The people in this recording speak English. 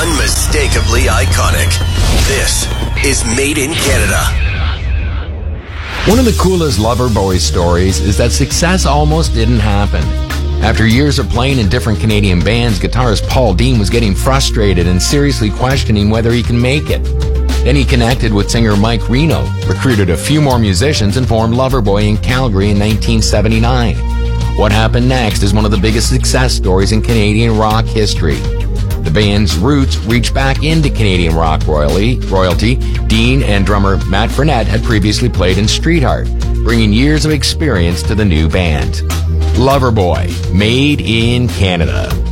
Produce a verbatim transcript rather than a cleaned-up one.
Unmistakably iconic. This is Made in Canada. One of the coolest Loverboy stories is that success almost didn't happen. After years of playing in different Canadian bands, guitarist Paul Dean was getting frustrated and seriously questioning whether he can make it. Then he connected with singer Mike Reno, recruited a few more musicians, and formed Loverboy in Calgary in nineteen seventy-nine. What happened next is one of the biggest success stories in Canadian rock history. The band's roots reached back into Canadian rock royalty. royalty. Dean and drummer Matt Frenette had previously played in Streetheart, bringing years of experience to the new band. Loverboy, Made in Canada.